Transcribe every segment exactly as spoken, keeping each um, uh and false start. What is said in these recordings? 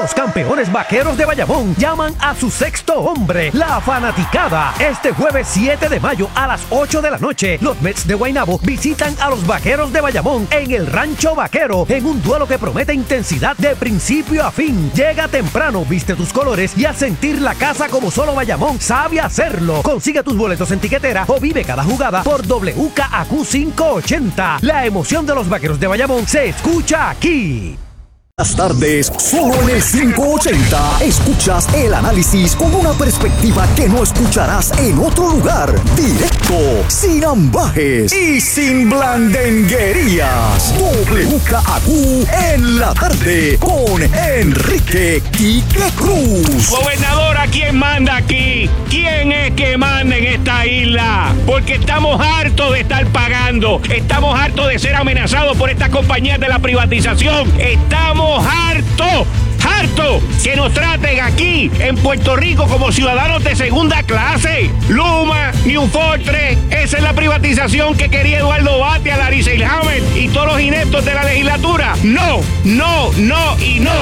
Los campeones vaqueros de Bayamón llaman a su sexto hombre, la fanaticada. Este jueves siete de mayo a las ocho de la noche, los Mets de Guaynabo visitan a los vaqueros de Bayamón en el Rancho Vaquero, en un duelo que promete intensidad de principio a fin. Llega temprano, viste tus colores y a sentir la casa como solo Bayamón sabe hacerlo. Consigue tus boletos en tiquetera o vive cada jugada por W K A Q quinientos ochenta. La emoción de los vaqueros de Bayamón se escucha aquí. Las tardes, solo en el quinientos ochenta, escuchas el análisis con una perspectiva que no escucharás en otro lugar. Directo, sin ambajes y sin blandenguerías. W K A Q en la tarde con Enrique Quique Cruz. Gobernadora, ¿quién manda aquí? ¿Quién es que manda en esta isla? Porque estamos hartos de estar pagando. Estamos hartos de ser amenazados por estas compañías de la privatización. Estamos harto, harto que nos traten aquí en Puerto Rico como ciudadanos de segunda clase. Luma, New Fortress, esa es la privatización que quería Eduardo Batia, Larry Selhammer y todos los ineptos de la legislatura. No, no, no y no.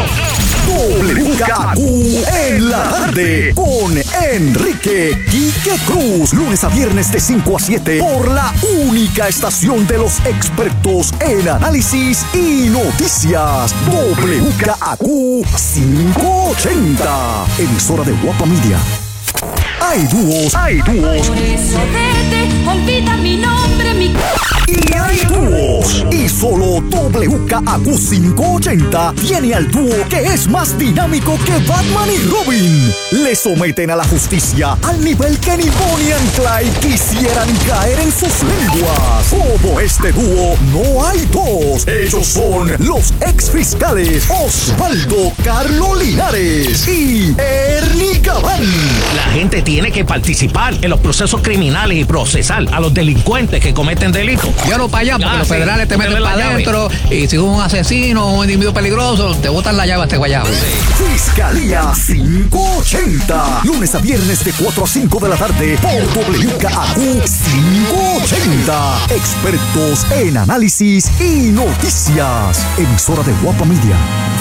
W K A Q en la tarde con Enrique Quique Cruz. Lunes a viernes de cinco a siete por la única estación de los expertos en análisis y noticias. W K A Q quinientos ochenta. Emisora de Guapa Media. Hay dúos, hay dúos. Por eso vete, olvida mi nombre, mi... Y hay dúos. Y solo W K A Q quinientos ochenta tiene al dúo que es más dinámico que Batman y Robin. Le someten a la justicia al nivel que ni Bonnie and Clyde quisieran caer en sus lenguas. Como este dúo, no hay dos. Ellos son los ex fiscales Osvaldo Carlo Linares y Ernie Gabán. La gente tiene que participar en los procesos criminales y procesar a los delincuentes que cometen delitos. Yo no para allá, porque ah, los sí, federales te meten para adentro y si un asesino o un individuo peligroso, te botan la llave a este guayabo. Sí. Fiscalía quinientos ochenta. Lunes a viernes de cuatro a cinco de la tarde por W K A Q quinientos ochenta. Expertos en análisis y noticias. Emisora de Guapa Media.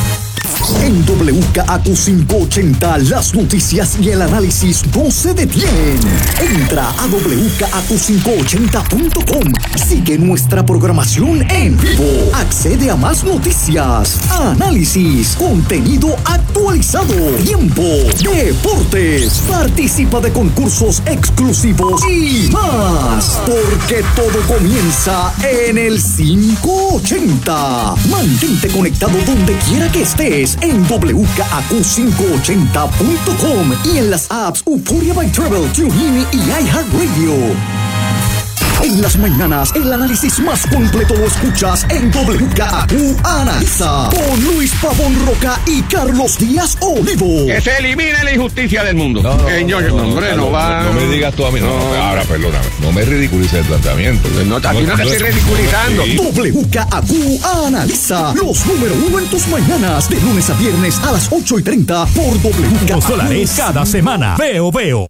En W K A Q quinientos ochenta, las noticias y el análisis no se detienen. Entra a W K A Q quinientos ochenta punto com. Sigue nuestra programación en vivo. Accede a más noticias, análisis, contenido actualizado, tiempo, deportes. Participa de concursos exclusivos y más. Porque todo comienza en el quinientos ochenta. Mantente conectado donde quiera que estés en W K A Q quinientos ochenta punto com y en las apps Euphoria by Travel, TuneIn y iHeartRadio. En las mañanas, el análisis más completo lo escuchas en W K A Q Analiza con Luis Pavón Roca y Carlos Díaz Olivo. Que se elimine la injusticia del mundo. No, no, Señor, no, no, hombre, no, no va. No me digas tú a mí, no, no, no, ahora perdóname, no me ridiculices el planteamiento. No, aquí no te estoy ridiculizando. Sí. W K A Q Analiza, los número uno en tus mañanas, de lunes a viernes a las ocho y treinta por W K A Q. Dólares cada semana. Veo, veo.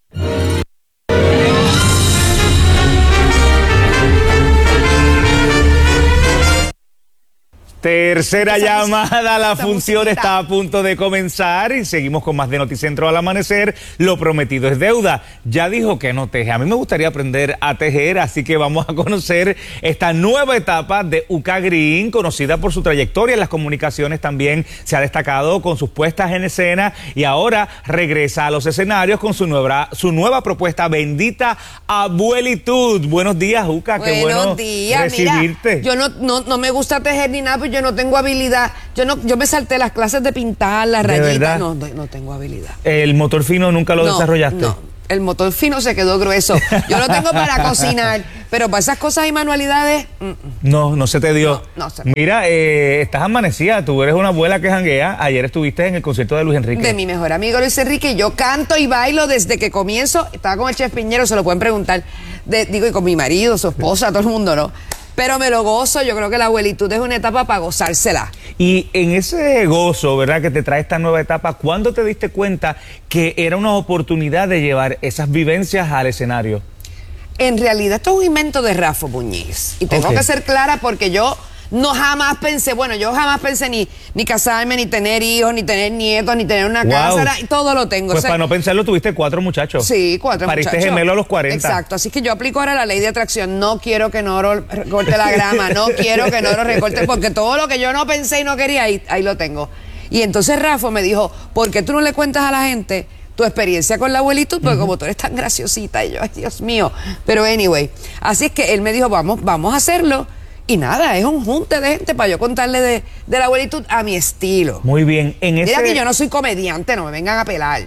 Tercera llamada, la función está a punto de comenzar y seguimos con más de Noticentro al amanecer. Lo prometido es deuda. Ya dijo que no teje. A mí me gustaría aprender a tejer, así que vamos a conocer esta nueva etapa de Uka Green, conocida por su trayectoria en las comunicaciones. También se ha destacado con sus puestas en escena y ahora regresa a los escenarios con su nueva, su nueva propuesta, Bendita Abuelitud. Buenos días, Uka. Qué bueno Buenos días, recibirte. Mira, yo no, no, no me gusta tejer ni nada, pero yo no tengo habilidad. Yo no, yo me salté las clases de pintar, las ¿De rayitas. verdad? No, no, no tengo habilidad. ¿El motor fino nunca lo no, desarrollaste? No, el motor fino se quedó grueso. Yo lo tengo para cocinar, pero para esas cosas y manualidades... Mm, No, no se te dio. No, no se... Mira, eh, estás amanecida, tú eres una abuela que janguea. Ayer estuviste en el concierto de Luis Enrique. De mi mejor amigo Luis Enrique. Yo canto y bailo desde que comienzo. Estaba con el Chef Piñero, se lo pueden preguntar. De, digo, y con mi marido, su esposa, todo el mundo, ¿no? Pero me lo gozo, yo creo que la abuelitud es una etapa para gozársela. Y en ese gozo, ¿verdad?, que te trae esta nueva etapa, ¿cuándo te diste cuenta que era una oportunidad de llevar esas vivencias al escenario? En realidad esto es un invento de Rafa Muñiz. Y tengo Okay. que ser clara porque yo No jamás pensé, bueno, yo jamás pensé ni, ni casarme, ni tener hijos, ni tener nietos, ni tener una Wow. casa, era- todo lo tengo. Pues O sea, para no pensarlo, tuviste cuatro muchachos. sí, cuatro Pariste muchachos. gemelo a los cuarenta. Exacto, así que yo aplico ahora la ley de atracción. No quiero que Noro recorte la grama, no quiero que Noro recorte, porque todo lo que yo no pensé y no quería, ahí, ahí lo tengo. Y entonces Rafa me dijo, ¿por qué tú no le cuentas a la gente tu experiencia con la abuelitud? Porque como tú eres tan graciosita, y yo, ay, Dios mío. Pero anyway, así es que él me dijo, vamos, vamos a hacerlo. Y nada, es un junte de gente para yo contarle de, de la abuelitud a mi estilo. Muy bien. En Mira ese... que yo no soy comediante, no me vengan a pelar.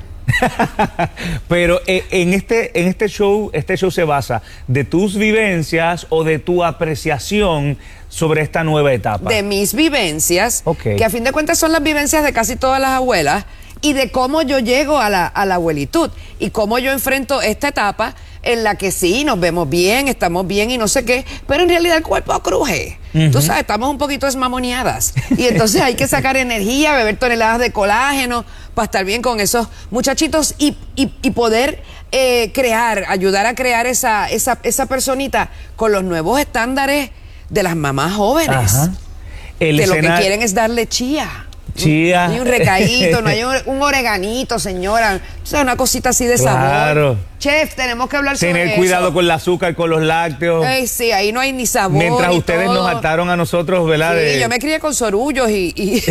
Pero eh, en este en este show, este show se basa de tus vivencias o de tu apreciación sobre esta nueva etapa. De mis vivencias, Ok. que a fin de cuentas son las vivencias de casi todas las abuelas, y de cómo yo llego a la, a la abuelitud y cómo yo enfrento esta etapa en la que sí, nos vemos bien, estamos bien y no sé qué, pero en realidad el cuerpo cruje. Ujú. Tú sabes, estamos un poquito esmamoneadas y entonces hay que sacar energía, beber toneladas de colágeno para estar bien con esos muchachitos y, y, y poder eh, crear, ayudar a crear esa, esa, esa personita con los nuevos estándares de las mamás jóvenes. Ajá. El Que lo que escena- quieren es darle chía. Chía. No hay un recaíto, no hay un, un oreganito, señora. O sea, una cosita así de Claro. sabor. Chef, tenemos que hablar sobre Tener eso. cuidado con el azúcar, con los lácteos. Ay, sí, ahí no hay ni sabor. Mientras ni ustedes todo. nos hartaron a nosotros, ¿verdad? Sí, De- yo me crié con sorullos y, y,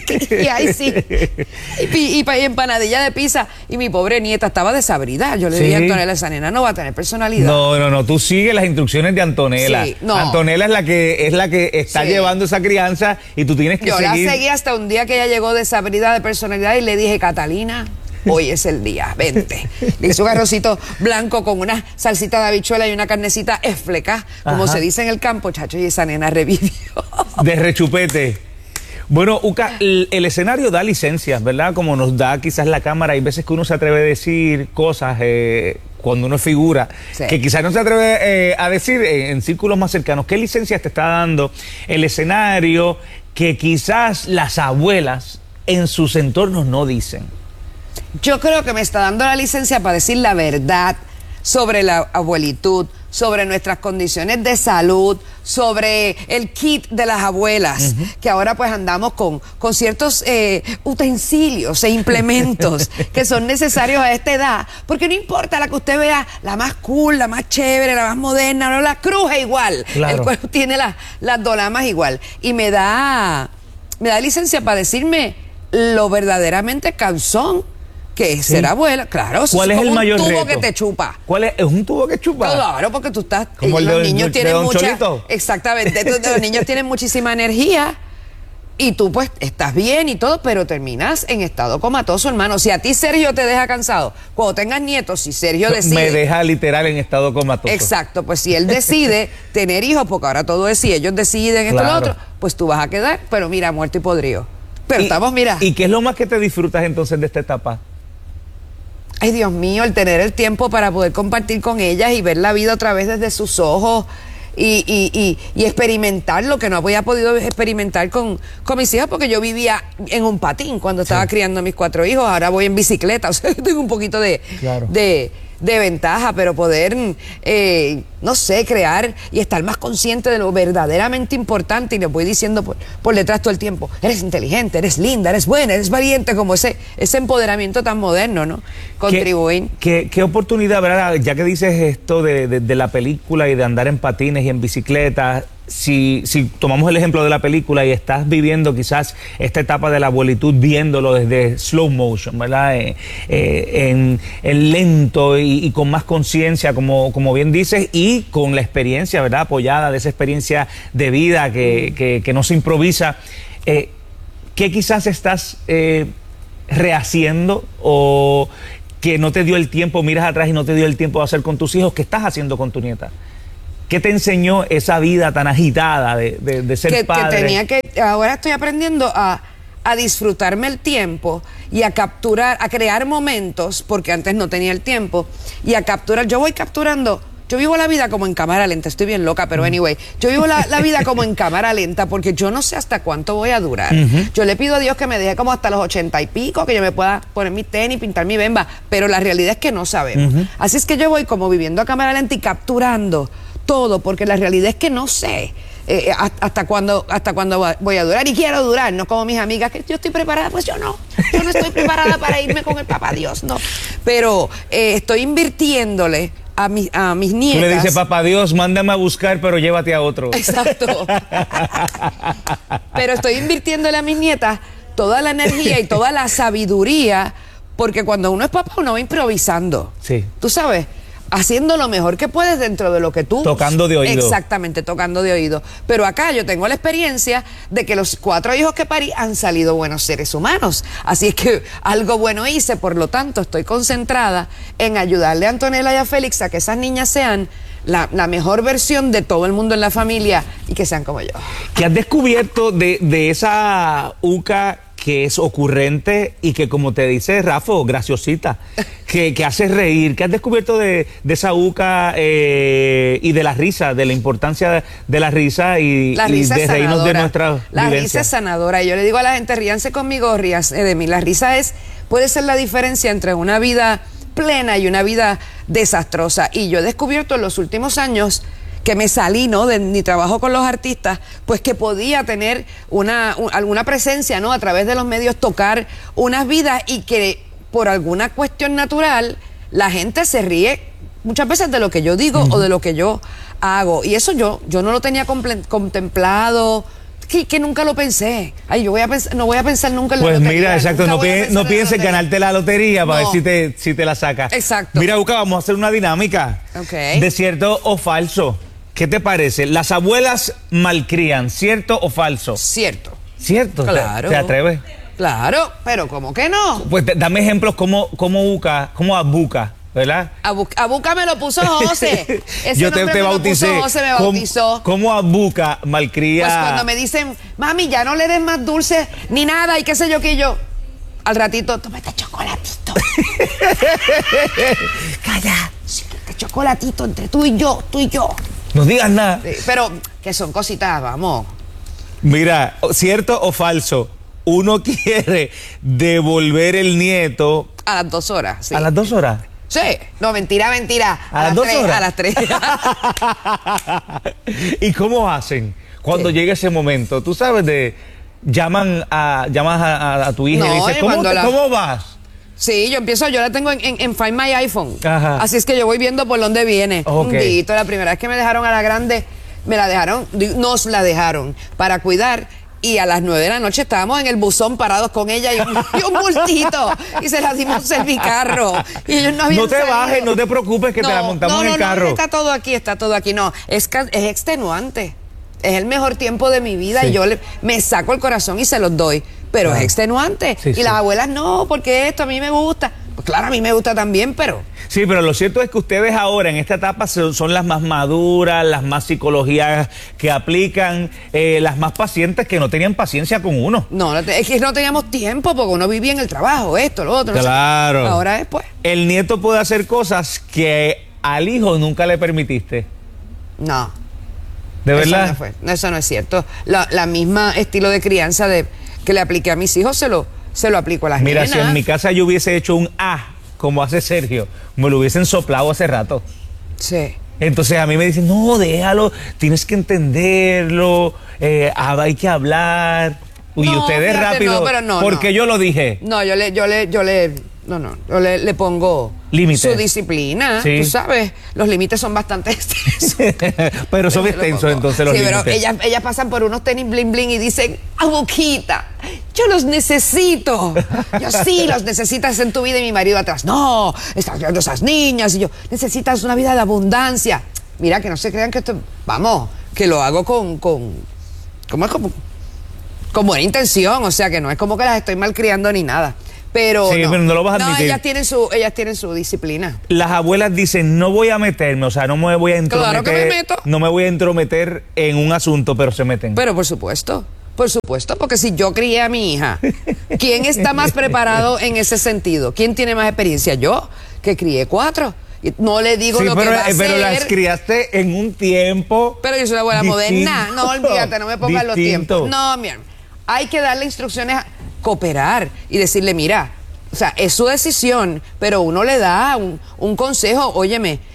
y ahí sí. Y, pi- y, pa- y empanadilla de pizza. Y mi pobre nieta estaba desabrida. Yo le Sí. dije a Antonella, esa nena no va a tener personalidad. No, no, no, tú sigues las instrucciones de Antonella. Sí, no. Antonella es la que es la que está Sí. llevando esa crianza y tú tienes que Yo seguir. la seguí hasta un día que ella llegó desabrida de personalidad y le dije, Catalina, hoy es el día, vente. Le hice un arrocito blanco con una salsita de habichuela y una carnecita esfleca, como Ajá. se dice en el campo, chacho, y esa nena revivió. De rechupete. Bueno, Uca, el, el escenario da licencias, ¿verdad? Como nos da quizás la cámara. Hay veces que uno se atreve a decir cosas eh, cuando uno es figura, Sí. que quizás no se atreve eh, a decir en, en círculos más cercanos. ¿Qué licencias te está dando el escenario que quizás las abuelas en sus entornos no dicen? Yo creo que me está dando la licencia para decir la verdad sobre la abuelitud, sobre nuestras condiciones de salud, sobre el kit de las abuelas, que ahora pues andamos con, con ciertos eh, utensilios e implementos que son necesarios a esta edad, porque no importa la que usted vea, la más cool, la más chévere, la más moderna, no, la cruje igual, Claro. el cuerpo tiene las, las dolamas igual, y me da, me da licencia para decirme lo verdaderamente cansón que es Sí. ser abuela, claro. Eso ¿Cuál es como el mayor un tubo reto? que te chupa. ¿Cuál es? ¿Es un tubo que chupa? Claro, porque tú estás. Como el los de- niños de tienen Don mucha. Cholito. Exactamente. entonces, los niños tienen muchísima energía. Y tú, pues, estás bien y todo, pero terminas en estado comatoso, hermano. Si a ti Sergio te deja cansado, cuando tengas nietos, si Sergio decide. Me deja literal en estado comatoso. Exacto, pues si él decide tener hijos, porque ahora todo es si ellos deciden esto y lo Claro. otro, pues tú vas a quedar, pero mira, muerto y podrido. Pero Y- estamos, mira. ¿Y qué es lo más que te disfrutas entonces de esta etapa? Ay, Dios mío, el tener el tiempo para poder compartir con ellas y ver la vida otra vez desde sus ojos y, y, y, y experimentar lo que no había podido experimentar con, con mis hijas, porque yo vivía en un patín cuando estaba criando a mis cuatro hijos, ahora voy en bicicleta, o sea, tengo un poquito de, Claro. de, de ventaja, pero poder, eh, no sé, crear y estar más consciente de lo verdaderamente importante, y le voy diciendo por, por detrás todo el tiempo, eres inteligente, eres linda, eres buena, eres valiente, como ese, ese empoderamiento tan moderno, ¿no? Contribuir. ¿Qué, qué, qué oportunidad, verdad? Ya que dices esto de, de, de la película y de andar en patines y en bicicleta, si, si tomamos el ejemplo de la película y estás viviendo quizás esta etapa de la abuelitud viéndolo desde slow motion, ¿verdad? Eh, eh, en, en lento y, y con más conciencia, como, como bien dices, y con la experiencia, ¿verdad? Apoyada de esa experiencia de vida que, que, que no se improvisa. Eh, ¿Qué quizás estás eh, rehaciendo o que no te dio el tiempo, miras atrás y no te dio el tiempo de hacer con tus hijos? ¿Qué estás haciendo con tu nieta? ¿Qué te enseñó esa vida tan agitada de, de, de ser que, que padre? tenía que, ahora estoy aprendiendo a, a disfrutarme el tiempo y a capturar, a crear momentos, porque antes no tenía el tiempo, y a capturar, yo voy capturando, yo vivo la vida como en cámara lenta, estoy bien loca, pero anyway, yo vivo la, la vida como en cámara lenta, porque yo no sé hasta cuánto voy a durar. Ujú. Yo le pido a Dios que me deje como hasta los ochenta y pico, que yo me pueda poner mi tenis, pintar mi bemba, pero la realidad es que no sabemos. Ujú. Así es que yo voy como viviendo a cámara lenta y capturando todo, porque la realidad es que no sé. eh, hasta cuando hasta cuando voy a durar y quiero durar, no como mis amigas que yo estoy preparada, pues yo no, yo no estoy preparada para irme con el papá Dios, no, pero eh, estoy invirtiéndole a, mi, a mis nietas. Tú le dices, papá Dios, mándame a buscar, pero llévate a otro. Exacto. Pero estoy invirtiéndole a mis nietas toda la energía y toda la sabiduría, porque cuando uno es papá uno va improvisando. Sí. Tú sabes, haciendo lo mejor que puedes dentro de lo que tú... Tocando de oído. Exactamente, tocando de oído. Pero acá yo tengo la experiencia de que los cuatro hijos que parí han salido buenos seres humanos. Así es que algo bueno hice, por lo tanto estoy concentrada en ayudarle a Antonella y a Félix a que esas niñas sean la, la mejor versión de todo el mundo en la familia y que sean como yo. ¿Qué has descubierto de, de esa Uca que es ocurrente y que, como te dice Rafa, graciosita, que, que hace reír? ¿Qué has descubierto de, de esa Uca eh, y de la risa, de la importancia de la risa y, la y risa de reírnos de nuestra La vivencia? risa es sanadora. Y yo le digo a la gente, ríanse conmigo, ríanse de mí. La risa es, puede ser la diferencia entre una vida plena y una vida desastrosa. Y yo he descubierto en los últimos años que me salí, ¿no?, de mi trabajo con los artistas, pues que podía tener una, un, alguna presencia, ¿no?, a través de los medios, tocar unas vidas y que por alguna cuestión natural la gente se ríe muchas veces de lo que yo digo uh-huh. o de lo que yo hago. Y eso yo, yo no lo tenía contemplado, que, que nunca lo pensé. Ay, yo voy a pensar, no voy a pensar nunca en la pues lotería. Mira, exacto, no, pi no pienses en ganarte la lotería para no. ver si te, si te la sacas. Exacto. Mira, Uca, vamos a hacer una dinámica okay. de cierto o falso. ¿Qué te parece? Las abuelas malcrían, ¿cierto o falso? Cierto. ¿Cierto? Claro. ¿Te, te atreves? Claro, pero ¿cómo que no? Pues dame ejemplos como, como Uca, como Abuca, ¿verdad? Abuca, Abuca me lo puso José. Ese Yo te, te bauticé. Me lo puso José, me bautizó. ¿Cómo Abuca malcría? Pues cuando me dicen, mami, ya no le des más dulce ni nada y qué sé yo que yo, al ratito, toma este chocolatito. Calla, este chocolatito entre tú y yo, tú y yo. No digas nada. Sí, pero que son cositas, vamos. Mira, ¿cierto o falso? Uno quiere devolver el nieto... A las dos horas, sí. ¿A las dos horas? Sí. No, mentira, mentira. ¿A, ¿A las dos tres, horas? A las tres. ¿Y cómo hacen cuando sí. llega ese momento? Tú sabes de... Llaman a, llamas a, a, a tu hija no, y dices, ¿cómo, te, la... ¿cómo vas? Sí, yo empiezo, yo la tengo en, en, en Find My iPhone. Ajá. Así es que yo voy viendo por dónde viene. Okay. Un dito, la primera vez que me dejaron a la grande, me la dejaron, nos la dejaron para cuidar. Y a las nueve de la noche estábamos en el buzón parados con ella y un, y un bultito. Y se la dimos en mi carro. Y ellos no habían No te salido. bajes, no te preocupes que no, te la montamos no, en no, el carro. No, está todo aquí, está todo aquí. No, es, es extenuante. Es el mejor tiempo de mi vida sí. y yo le, me saco el corazón y se los doy. Pero ah. es extenuante. Sí, y sí. las abuelas, no, porque esto a mí me gusta. Pues claro, a mí me gusta también, pero... Sí, pero lo cierto es que ustedes ahora en esta etapa son, son las más maduras, las más psicologías que aplican, eh, las más pacientes que no tenían paciencia con uno. No, no es que no teníamos tiempo porque uno vivía en el trabajo, esto, lo otro. Claro. No sé. Ahora después. El nieto puede hacer cosas que al hijo nunca le permitiste. No. ¿De verdad? Eso no, fue, eso no es cierto. La, la misma estilo de crianza de que le apliqué a mis hijos se lo, se lo aplico a las Mira, nenas. si en mi casa yo hubiese hecho un A, como hace Sergio, me lo hubiesen soplado hace rato. Sí. Entonces a mí me dicen, no, déjalo, tienes que entenderlo, eh, hay que hablar. Uy, no, ustedes fíjate, rápido, no, pero no, porque no. yo lo dije. No, yo le, yo le, yo le, no, no, yo le, le pongo límites. Su disciplina, sí. Tú sabes, los límites son bastante extensos. Pero son extensos entonces los sí, límites. pero ellas, ellas pasan por unos tenis bling bling y dicen, Abuquita, yo los necesito. Yo sí los necesitas en tu vida y mi marido atrás. No, estás viendo esas niñas y yo, necesitas una vida de abundancia. Mira, que no se crean que esto, vamos, que lo hago con, con, ¿cómo es? Como, con buena intención, o sea que no es como que las estoy malcriando ni nada. Pero sí, no, pero no lo vas a admitir. No, ellas tienen su, ellas tienen su disciplina. Las abuelas dicen, no voy a meterme, o sea, no me voy a entrometer. Claro que me meto. No me voy a entrometer en un asunto, pero se meten. Pero por supuesto, por supuesto, porque si yo crié a mi hija, ¿quién está más preparado en ese sentido? ¿Quién tiene más experiencia? Yo, que crié cuatro. No le digo sí, lo pero, que va a pero hacer. las criaste en un tiempo. Pero yo soy una abuela distinto, moderna. No, olvídate, no me pongas los tiempos. No, mira, hay que darle instrucciones, a cooperar y decirle, mira, o sea, es su decisión, pero uno le da un, un consejo, óyeme,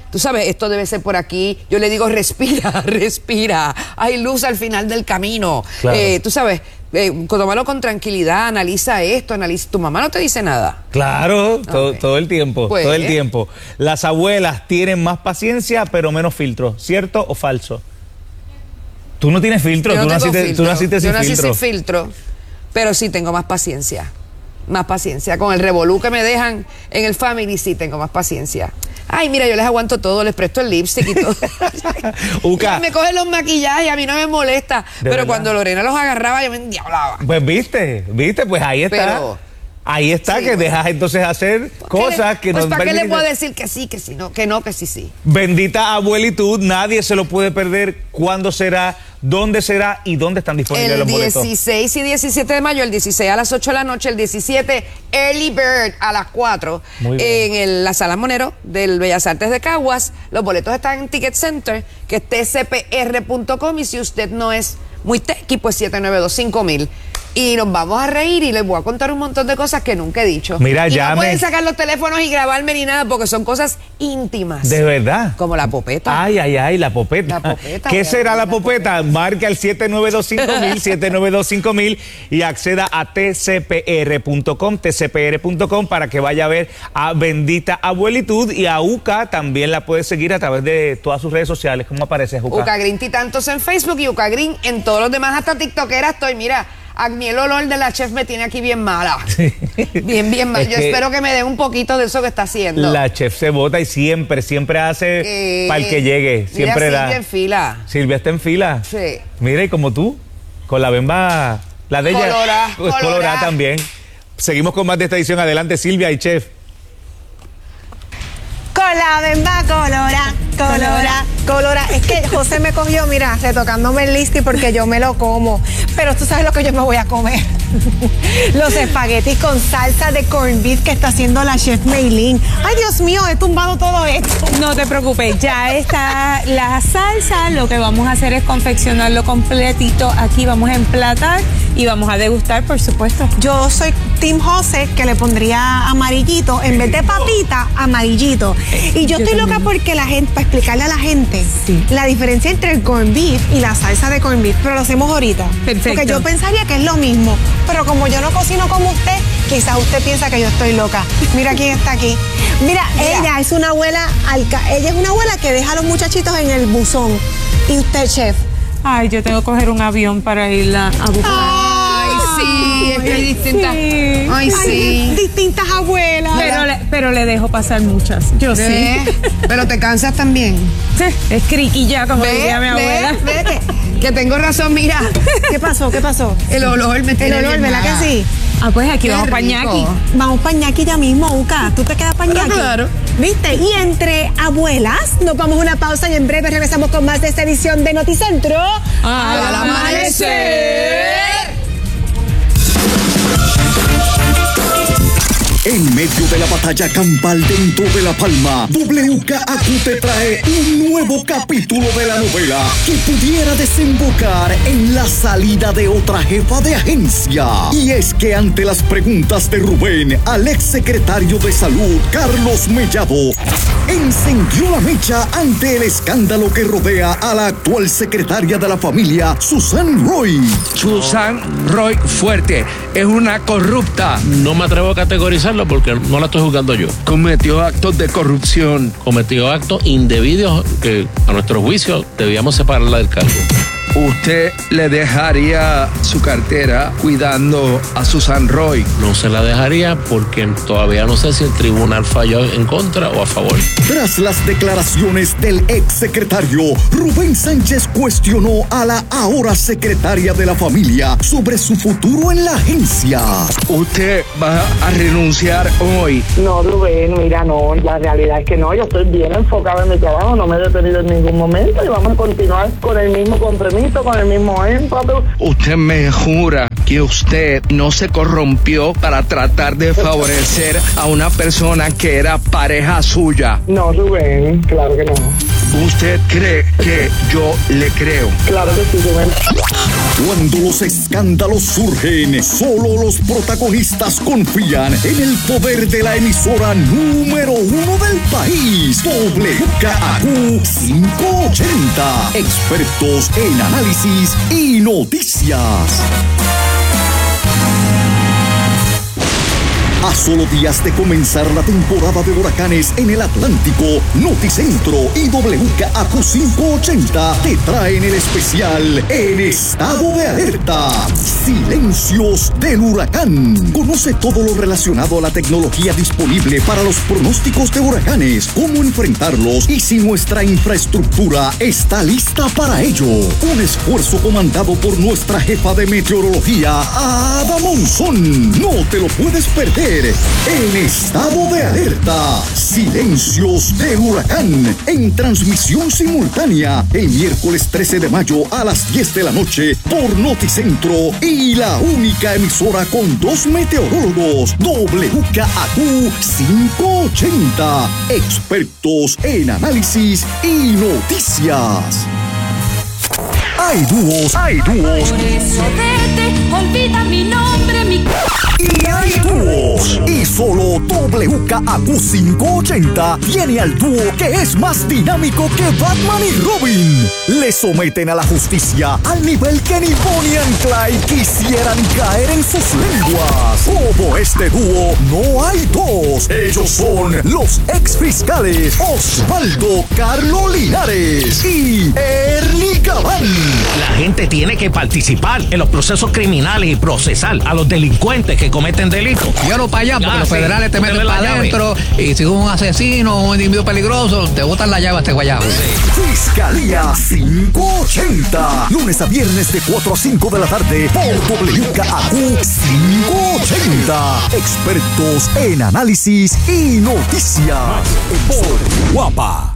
tú sabes, esto debe ser por aquí. Yo le digo, respira, respira. Hay luz al final del camino. Claro. Eh, tú sabes, eh, tómalo con tranquilidad, analiza esto, analiza. Tu mamá no te dice nada. Claro, todo, Okay. todo el tiempo, Pues, todo el tiempo. Las abuelas tienen más paciencia, pero menos filtro. ¿Cierto o falso? Tú no tienes filtro, Yo tú, no tengo naciste, filtro. tú naciste sin Yo nací filtro. sin filtro, pero sí tengo más paciencia. Más paciencia. Con el revolú que me dejan en el family, sí tengo más paciencia. Ay, mira, yo les aguanto todo, les presto el lipstick y todo. Uca. Y me cogen los maquillajes, a mí no me molesta. Pero verdad? cuando Lorena los agarraba, yo me endiablaba. Pues viste, viste, pues ahí está. Pero- ahí está, Sí, que bueno. dejas entonces hacer cosas que pues nos ¿para qué le permiten- puedo decir que sí, que sí, no, que no, que sí, sí? Bendita abuelitud, nadie se lo puede perder. ¿Cuándo será? ¿Dónde será? ¿Y dónde están disponibles El los boletos? dieciséis y diecisiete de mayo, el dieciséis a las ocho de la noche, el diecisiete Early Bird a las cuatro Muy bien. en el- la Sala Monero del Bellas Artes de Caguas. Los boletos están en Ticket Center, que es t c p r punto com, y si usted no es muy tequi, pues siete nueve dos cinco mil. Y nos vamos a reír y les voy a contar un montón de cosas que nunca he dicho. Mira, y llame. no pueden sacar los teléfonos y grabarme ni nada porque son cosas íntimas. ¿De verdad? Como la popeta. Ay, ay, ay, la popeta. La popeta, ¿Qué voy a será la poner la popeta? Marca el siete nueve dos cinco mil, siete nueve dos cinco mil y acceda a t c p r punto com, t c p r punto com para que vaya a ver a Bendita Abuelitud, y a Uca también la puedes seguir a través de todas sus redes sociales. ¿Cómo apareces, Uca? Uca Green Titantos en Facebook y Uca Green en todos los demás, hasta TikTokera estoy. Mira, a mí el olor de la chef me tiene aquí bien mala. Bien, bien mala. Es Yo que espero que me den un poquito de eso que está haciendo. La chef se bota y siempre, siempre hace Eh, para el que llegue. Siempre mira, da. Silvia en fila. Silvia está en fila. Sí. Mira, y como tú, con la bemba, la de ella. Colorá, es colorá colorá. también. Seguimos con más de esta edición. Adelante, Silvia y chef. Con la bemba colora, colora, colora. Es que José me cogió, mira, retocándome el listi porque yo me lo como. Pero tú sabes lo que yo me voy a comer. Los espaguetis con salsa de corned beef que está haciendo la chef Meilín. Ay, Dios mío, he tumbado todo esto. No te preocupes, ya está la salsa. Lo que vamos a hacer es confeccionarlo completito. Aquí vamos a emplatar y vamos a degustar, por supuesto. Yo soy Team José, que le pondría amarillito, en vez de papita, amarillito. Y yo, Yo estoy loca también. porque la gente, para explicarle a la gente Sí. la diferencia entre el corned beef y la salsa de corned beef, pero lo hacemos ahorita. Perfecto. Porque yo pensaría que es lo mismo, pero como yo no cocino como usted, quizás usted piensa que yo estoy loca. Mira quién está aquí. Mira, Mira. ella es una abuela, alca ella es una abuela que deja a los muchachitos en el buzón. Y usted, chef. Ay, yo tengo que coger un avión para irla a buscar. Ay, sí, es que hay distintas. Sí. Ay, sí. Distintas abuelas. Pero le, pero le dejo pasar muchas. Yo sí. ¿Ve? Pero te cansas también. Es criqui ya, como Ve, diría mi abuela. ve, ve que, que tengo razón, mira. ¿Qué pasó? ¿Qué pasó? El olor me El tiene olor, bien ¿verdad mala. que sí? Ah, pues aquí Qué vamos para rico. Ñaqui. Vamos para Ñaqui ya mismo, Uca. ¿Tú te quedas para Pero Ñaqui? claro. ¿Viste? Y entre abuelas, nos vamos a una pausa y en breve regresamos con más de esta edición de Noticentro. Al amanecer. En medio de la batalla campal dentro de La Palma, W K A Q te trae un nuevo capítulo de la novela que pudiera desembocar en la salida de otra jefa de agencia. Y es que ante las preguntas de Rubén al exsecretario de Salud, Carlos Mellado, encendió la mecha ante el escándalo que rodea a la actual secretaria de la familia, Susan Roy. Susan Roy Fuerte es una corrupta. No me atrevo a categorizarlo porque no la estoy juzgando yo. Cometió actos de corrupción. Cometió actos indebidos que a nuestro juicio debíamos separarla del cargo. ¿Usted le dejaría su cartera cuidando a Susan Roy? No se la dejaría porque todavía no sé si el tribunal falló en contra o a favor. Tras las declaraciones del exsecretario, Rubén Sánchez cuestionó a la ahora secretaria de la familia sobre su futuro en la agencia. ¿Usted va a renunciar hoy? No, Rubén, mira, no, la realidad es que no, yo estoy bien enfocado en mi trabajo, no me he detenido en ningún momento y vamos a continuar con el mismo compromiso, con el mismo énfasis. ¿Usted me jura que usted no se corrompió para tratar de favorecer a una persona que era pareja suya. No, Rubén, claro que no. ¿Usted cree que yo le creo? Claro que sí, Rubén. Cuando los escándalos surgen, solo los protagonistas confían en el poder de la emisora número uno del país, W K A Q quinientos ochenta. Expertos en análisis y noticias. A solo días de comenzar la temporada de huracanes en el Atlántico, Noticentro y W K A Q quinientos ochenta te traen el especial En Estado de Alerta. Silencios del huracán. Conoce todo lo relacionado a la tecnología disponible para los pronósticos de huracanes, cómo enfrentarlos y si nuestra infraestructura está lista para ello. Un esfuerzo comandado por nuestra jefa de meteorología, Ada Monzón. No te lo puedes perder. En Estado de Alerta, Silencios de Huracán, en transmisión simultánea el miércoles trece de mayo a las diez de la noche por Noticentro y la única emisora con dos meteorólogos, W K A Q quinientos ochenta, expertos en análisis y noticias. Hay dúos, hay dúos. Por eso vete, olvida mi nombre, mi... Y hay dúos. Y solo W K A Q quinientos ochenta tiene al dúo que es más dinámico que Batman y Robin. Le someten a la justicia al nivel que ni Bonnie and Clyde quisieran caer en sus lenguas. Como este dúo, no hay dos. Ellos son los ex fiscales Osvaldo Carlo Linares y Ernie Gabán. La gente tiene que participar en los procesos criminales y procesar a los delincuentes que cometen delitos. Llévalo para allá, porque Ah, los sí. federales te Usted meten ve la para llave. adentro y si es un asesino o un individuo peligroso, te botan la llave a este guayabo. Fiscalía quinientos ochenta. Lunes a viernes de cuatro a cinco de la tarde por W K A Q quinientos ochenta. Expertos en análisis y noticias. Por Guapa.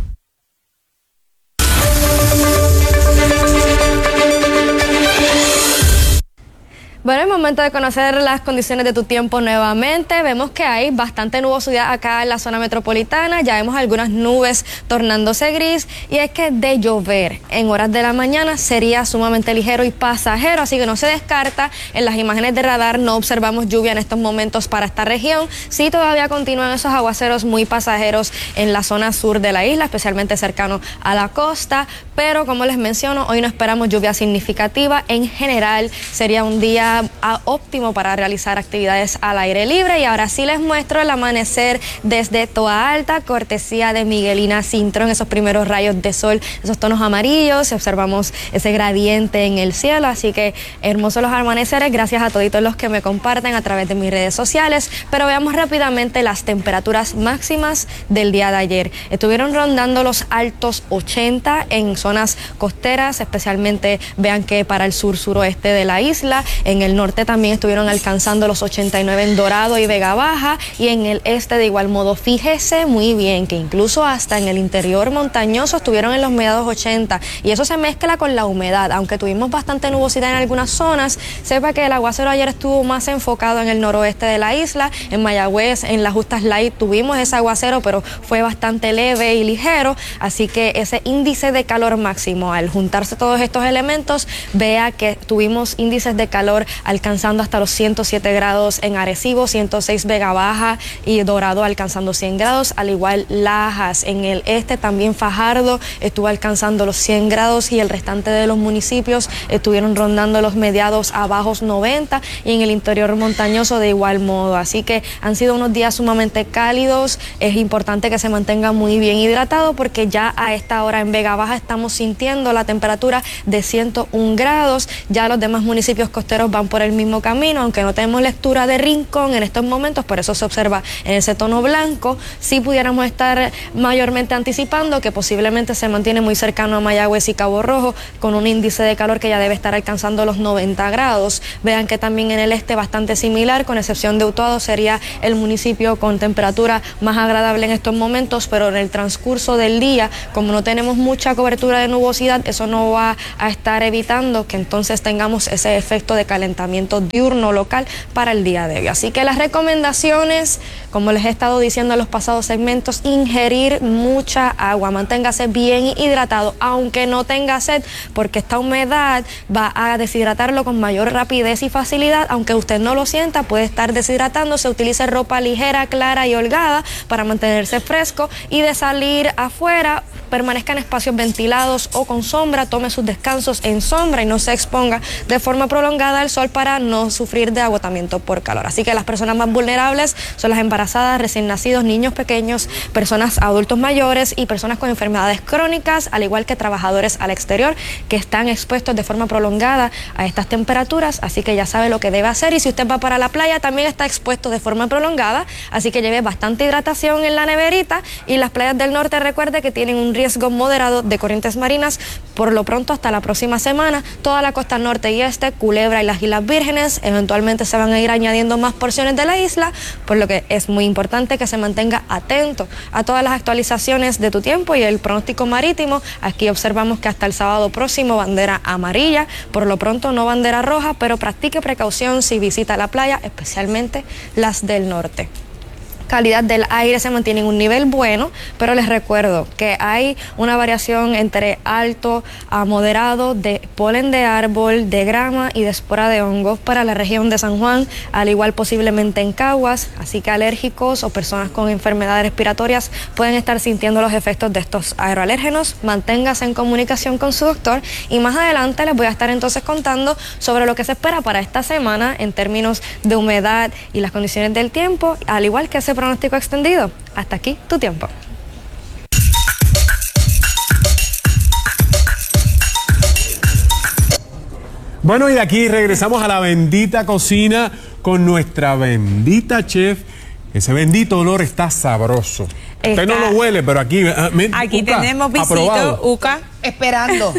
Bueno, es momento de conocer las condiciones de tu tiempo nuevamente. Vemos que hay bastante nubosidad acá en la zona metropolitana. Ya vemos algunas nubes tornándose gris. Y es que de llover en horas de la mañana sería sumamente ligero y pasajero. Así que no se descarta. En las imágenes de radar no observamos lluvia en estos momentos para esta región. Sí, todavía continúan esos aguaceros muy pasajeros en la zona sur de la isla, especialmente cercano a la costa. Pero como les menciono, hoy no esperamos lluvia significativa. En general sería un día A, óptimo para realizar actividades al aire libre. Y ahora sí les muestro el amanecer desde Toa Alta, cortesía de Miguelina Cintrón, esos primeros rayos de sol, esos tonos amarillos, y observamos ese gradiente en el cielo, así que hermosos los amaneceres, gracias a toditos los que me comparten a través de mis redes sociales. Pero veamos rápidamente las temperaturas máximas del día de ayer. Estuvieron rondando los altos ochenta en zonas costeras, especialmente vean que para el sur suroeste de la isla. En el norte también estuvieron alcanzando los ochenta y nueve en Dorado y Vega Baja, y en el este de igual modo. Fíjese muy bien que incluso hasta en el interior montañoso estuvieron en los mediados ochenta, y eso se mezcla con la humedad. Aunque tuvimos bastante nubosidad en algunas zonas, sepa que el aguacero ayer estuvo más enfocado en el noroeste de la isla. En Mayagüez, en las Justas Light, tuvimos ese aguacero, pero fue bastante leve y ligero, así que ese índice de calor máximo, al juntarse todos estos elementos, vea que tuvimos índices de calor alcanzando hasta los ciento siete grados en Arecibo, ciento seis Vega Baja y Dorado alcanzando cien grados, al igual Lajas. En el este también Fajardo estuvo alcanzando los cien grados, y el restante de los municipios estuvieron rondando los mediados a bajos noventa, y en el interior montañoso de igual modo. Así que han sido unos días sumamente cálidos. Es importante que se mantenga muy bien hidratado, porque ya a esta hora en Vega Baja estamos sintiendo la temperatura de ciento un grados. Ya los demás municipios costeros van por el mismo camino, aunque no tenemos lectura de Rincón en estos momentos, por eso se observa en ese tono blanco. Sí pudiéramos estar mayormente anticipando que posiblemente se mantiene muy cercano a Mayagüez y Cabo Rojo, con un índice de calor que ya debe estar alcanzando los noventa grados. Vean que también en el este bastante similar, con excepción de Utuado, sería el municipio con temperatura más agradable en estos momentos, pero en el transcurso del día, como no tenemos mucha cobertura de nubosidad, eso no va a estar evitando que entonces tengamos ese efecto de calentamiento calentamiento diurno local para el día de hoy. Así que las recomendaciones, como les he estado diciendo en los pasados segmentos, ingerir mucha agua, manténgase bien hidratado, aunque no tenga sed, porque esta humedad va a deshidratarlo con mayor rapidez y facilidad. Aunque usted no lo sienta, puede estar deshidratándose. Utilice ropa ligera, clara y holgada para mantenerse fresco, y de salir afuera, permanezca en espacios ventilados o con sombra, tome sus descansos en sombra y no se exponga de forma prolongada al sol para no sufrir de agotamiento por calor. Así que las personas más vulnerables son las embarazadas, recién nacidos, niños pequeños, personas adultos mayores y personas con enfermedades crónicas, al igual que trabajadores al exterior que están expuestos de forma prolongada a estas temperaturas. Así que ya sabe lo que debe hacer, y si usted va para la playa también está expuesto de forma prolongada, así que lleve bastante hidratación en la neverita. Y las playas del norte, recuerde que tienen un riesgo moderado de corrientes marinas. Por lo pronto, hasta la próxima semana, toda la costa norte y este, Culebra y las Islas Vírgenes, eventualmente se van a ir añadiendo más porciones de la isla, por lo que es muy importante que se mantenga atento a todas las actualizaciones de tu tiempo y el pronóstico marítimo. Aquí observamos que hasta el sábado próximo bandera amarilla, por lo pronto no bandera roja, pero practique precaución si visita la playa, especialmente las del norte. Calidad del aire se mantiene en un nivel bueno, pero les recuerdo que hay una variación entre alto a moderado de polen de árbol, de grama y de espora de hongos para la región de San Juan, al igual posiblemente en Caguas, así que alérgicos o personas con enfermedades respiratorias pueden estar sintiendo los efectos de estos aeroalérgenos. Manténgase en comunicación con su doctor, y más adelante les voy a estar entonces contando sobre lo que se espera para esta semana en términos de humedad y las condiciones del tiempo, al igual que ese pronóstico extendido. Hasta aquí tu tiempo. Bueno, y de aquí regresamos a la bendita cocina con nuestra bendita chef. Ese bendito olor está sabroso. Está, Usted no lo huele, pero aquí... Uh, me, aquí Uca, tenemos visito, aprobado. Uca. Esperando.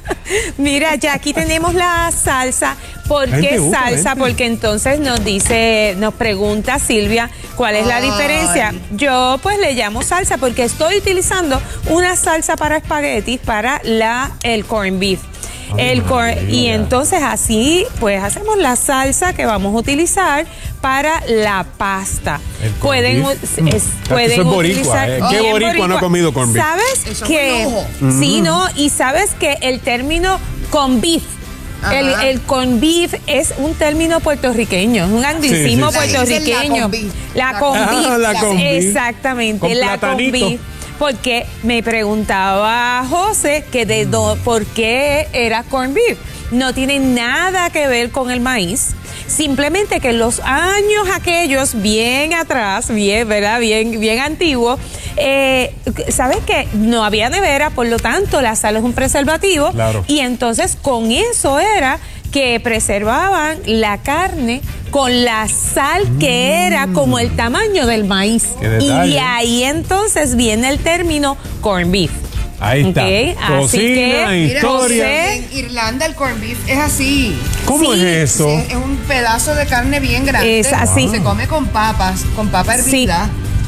Mira, ya aquí tenemos la salsa. ¿Por Vente, qué Uca, salsa? vente. Porque entonces nos dice, nos pregunta Silvia, ¿cuál es la Ay. diferencia? Yo pues le llamo salsa porque estoy utilizando una salsa para espaguetis para la, el corned beef. El corn, y entonces así pues hacemos la salsa que vamos a utilizar para la pasta. Pueden, beef. es, Mm. pueden Eso es boricua, utilizar. eh. ¿Qué Bien boricua no ha comido corned beef? ¿Sabes Eso es que? un lujo. Sí, Mm. no, y sabes que el término con beef. El, Ajá. el con beef es un término puertorriqueño, es un anglicismo Sí, sí, sí. puertorriqueño. La con beef. La con Ah, beef. la con beef. Exactamente, Con la con platanito. beef. Porque me preguntaba José que de do, por qué era corned beef. No tiene nada que ver con el maíz. Simplemente que en los años aquellos, bien atrás, bien, ¿verdad? Bien, bien antiguos, eh, ¿sabes qué? No había nevera, por lo tanto, la sal es un preservativo. Claro. Y entonces con eso era que preservaban la carne con la sal que era como el tamaño del maíz. Qué Y detalle. de ahí entonces viene el término corned beef. Ahí está. Ok, así Cocina, que, Mira, historia. José, en Irlanda el corned beef es así. ¿Cómo Sí, es eso? Es, es un pedazo de carne bien grande. Es así. Se come con papas, con papa Sí. hervida.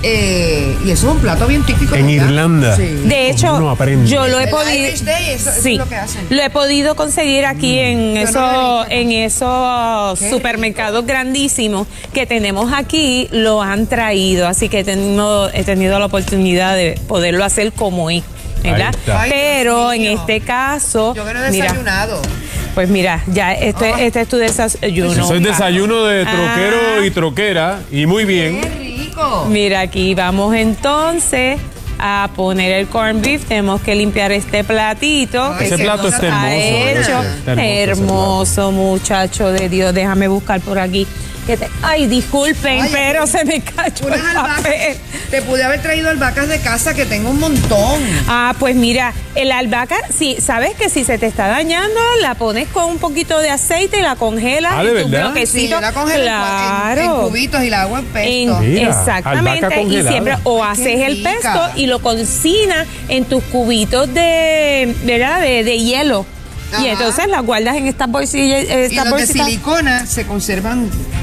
Eh, y eso es un plato bien típico En de allá. Irlanda. Sí. de hecho, Uno aprende. yo lo he El podido, Irish Day, eso- eso sí, es lo que hacen. lo he podido conseguir aquí en Yo no eso, lo he visto. en esos Qué supermercados grandísimos que tenemos aquí, lo han traído, así que he tenido, he tenido la oportunidad de poderlo hacer como es, ¿verdad? Ahí está. Ay, Pero Dios en mío. este caso, Yo que no he mira, desayunado. pues mira, ya este, Ah. este es tu desayuno. Eso es desayuno de Ah. troquero y troquera. Y muy bien. ¡Qué rico! Mira, aquí vamos entonces a poner el corned beef. Tenemos que limpiar este platito. Ay, que Ese se plato nos está ha hermoso. hecho. Está hermoso ese Hermoso, muchacho de Dios. Déjame buscar por aquí. Que te- Ay, disculpen, Ay, pero ay, se me cayó Unas el albahacas. papel. Te pude haber traído albahacas de casa que tengo un montón. Ah, pues mira, el albahaca, sí, sabes que si se te está dañando, la pones con un poquito de aceite y la congelas Ah, ¿de en tu verdad? bloquecito. Sí, yo la congelo en- claro. en, en cubitos y la hago en En- pesto. Mira, exactamente, albahaca y congelada. siempre o Ay, haces qué el rica. pesto y lo cocinas en tus cubitos de, ¿verdad? de, de hielo. Ajá. Y entonces las guardas en estas bolsillas. Y Estas los de bolsitas. silicona se conservan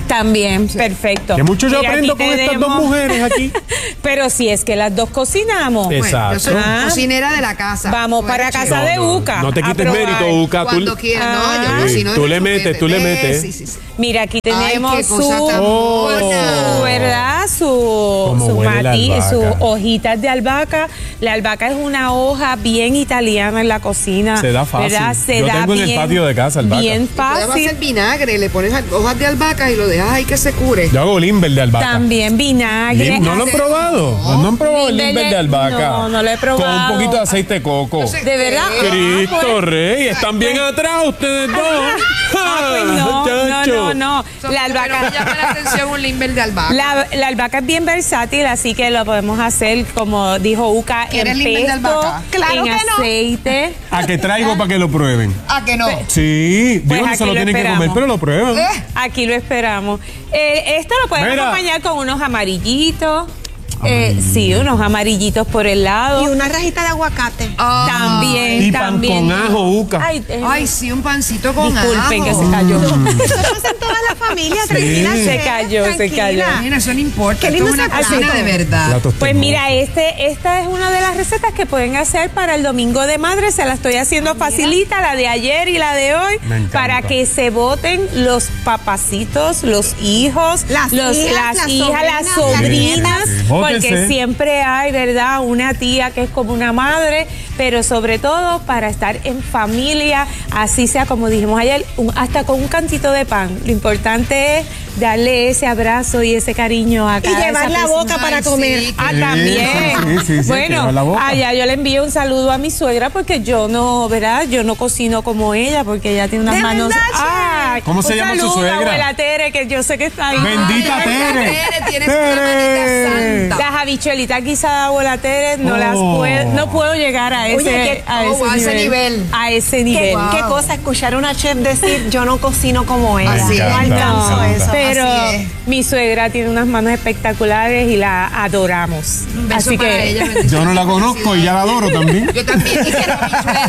También, perfecto. Que mucho yo Mira, aprendo aquí con estas tenemos- dos mujeres aquí. Pero si es que las dos cocinamos. Exacto. Yo soy Ah. cocinera de la casa. Vamos Tú para eres casa chef. de Uca. No te a quites probar. mérito, Uca. Tú, Cuando quieras, no, yo Ah. cocino de tú le tu metes, vete. tú le Eh, metes. Sí, sí, sí. Mira, aquí Ay, tenemos qué su, cosa tan Oh. buena. su, ¿verdad? Su, Cómo su huele la matiz, albahaca. sus hojitas de albahaca. La albahaca es una hoja bien italiana en la cocina. Se da fácil. ¿verdad? Se Yo da tengo en el bien- patio de casa albahaca. Bien Podemos fácil. hacer vinagre, le pones hojas de albahaca y lo dejas ahí que se cure. Yo hago limber de albahaca. También vinagre. Lim- ¿No lo han hace- probado? ¿No, no han probado el Limber limber de- de albahaca? no, no lo he probado. Con un poquito de aceite de coco. ¿De verdad? Cristo Ah, pues- Rey, están bien atrás ustedes dos. Ah, pues no, no, Chacho. no, no. La albahaca. Pero me llama la atención un limber de albahaca. La, la albahaca es bien versátil, así que lo podemos hacer, como dijo Uca, en ¿Quieres limber de pesto, albahaca? Claro en que no. aceite. A que traigo para que lo prueben. ¿A que no? Sí, Pues digo que aquí se lo lo tienen que esperamos. comer, pero lo prueban. ¿Eh? Aquí lo esperamos. Eh, esto lo puedes Mira. acompañar con unos amarillitos. Eh, sí, unos amarillitos por el lado. Y una rajita de aguacate. También, Y pan también. con ajo, Uca. Ay, eh, Ay, sí, un pancito con disculpen ajo. que se cayó. Eso lo hacen toda la familia, Sí. tranquila. Se chef, cayó, se tranquila. cayó. Mira, eso no importa. Qué Esto lindo es una ese cocina plato. de verdad. Platos Pues tenemos. mira, este, esta es una de las recetas que pueden hacer para el Domingo de Madre. Se la estoy haciendo facilita, la de ayer y la de hoy, Me encanta. para que se voten los papacitos, los hijos, Las los, hijas, las, las hijas, las sobrinas, las sobrinas, nietas. porque Vótense. siempre hay, ¿verdad? Una tía que es como una madre, pero sobre todo para estar en familia, así sea como dijimos ayer, un- hasta con un cantito de pan. Lo importante es darle ese abrazo y ese cariño a Y cada llevar esa la persona. boca para Ay, comer. sí, Ah, Sí, también. sí, sí, sí, que bueno, lleva la boca. allá yo le envío un saludo a mi suegra porque yo no, ¿verdad? Yo no cocino como ella porque ella tiene unas ¿De manos. verdad, chef? Ay, ¿Cómo se un llama su saludo, suegra? Abuela Tere, que yo sé que está ahí. Bendita Ay, Tere. Tere, tienes Tere. una manita santa. Las habichuelitas guisadas, abuela Tere, no Oh. las puedo, no puedo llegar a ese, Oye, que- a, oh, ese a ese nivel, nivel. A ese ¿Qué, nivel. qué cosa escuchar a una chef decir yo no cocino como ella. Así no es. alcanzo Me encanta. eso. Pero Así es. mi suegra tiene unas manos espectaculares y la adoramos. Un beso Así para que ella, bendiciones. Yo no la conozco y ya la adoro también. Yo también quisiera mi suegra.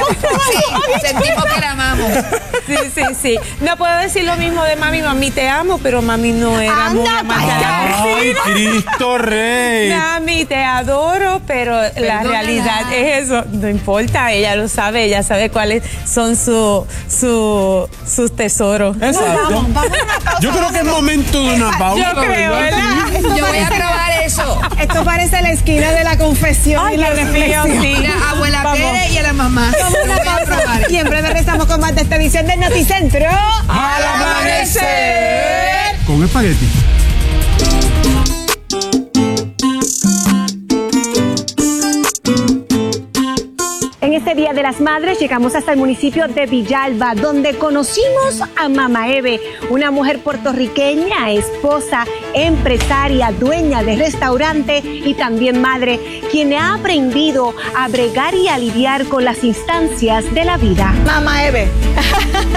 Sí, sentimos que la amamos. Sí, sí, sí. No puedo decir lo mismo de mami, mami te amo, pero mami no era Anda muy amante de la Ay, Cristo Rey. Mami, te adoro, pero la Perdónala. realidad es eso. No importa, ella lo sabe, ella sabe cuáles son su, su, sus tesoros. Exacto. Vamos, vamos a una pausa. Yo creo que es momento de una pausa. Yo creo, ¿verdad? ¿verdad? Esto Yo voy a parece- probar eso. Esto parece la esquina de la confesión Ay, y la Dios mío, reflexión. sí. La abuela Vamos. Tere y a la mamá. Vamos a Lo una voy a probar. pausa y en breve regresamos con más de esta edición del Noticentro. Al amanecer. Con espagueti. En este Día de las Madres llegamos hasta el municipio de Villalba, donde conocimos a Mama Eve, una mujer puertorriqueña, esposa, empresaria, dueña de restaurante y también madre, quien ha aprendido a bregar y a lidiar con las instancias de la vida. Mama Eve.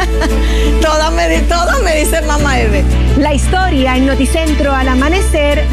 todas, me, todas me dicen Mama Eve. La historia en Noticentro al amanecer